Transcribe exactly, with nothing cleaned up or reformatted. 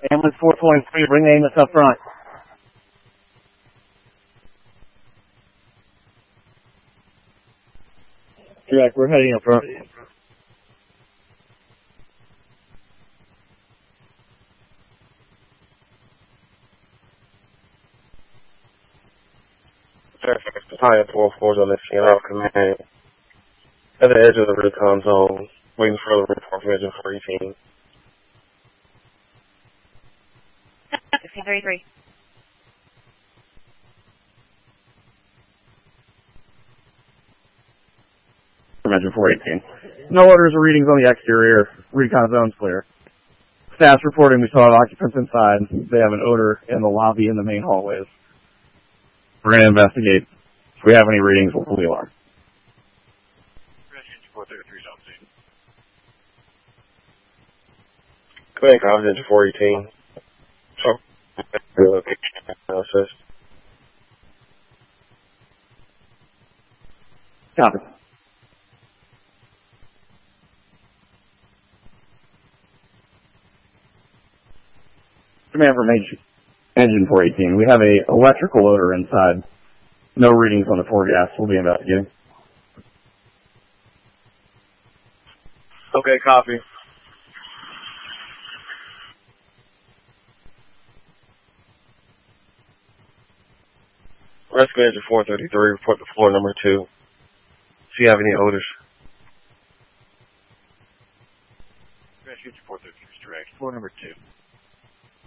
Ambulance four point three, bring the ambulance up front. Direct, we're heading up front. Battalion four four is on the scene of command. At the edge of the recon zone, waiting for the report from Engine four eighteen. sixteen thirty-three. From Engine four eighteen. No orders or readings on the exterior. Recon zone's clear. Staff's reporting we saw occupants inside. They have an odor in the lobby and the main hallways. We're going to investigate. If we have any readings, we'll pull the alarm. Command Command Engine four eighteen. Location analysis. Copy. Command from Engine four eighteen. We have a electrical odor inside. No readings on the four gas. We'll be investigating. Okay, copy. Rescue Engine four thirty-three, report to floor number two. See if you have any odors. Rescue Engine four thirty-three is direct. Floor number two.